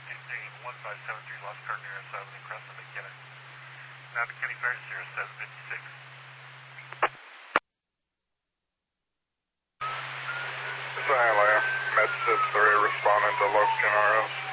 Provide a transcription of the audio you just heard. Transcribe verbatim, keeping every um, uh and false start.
fifteen one five seven three Los Carneros Avenue, Crescent McKinnon. Now to Kenny Ferris, zero seven fifty-six. This is Hialeah, Med Sip three responding to Los Carneros.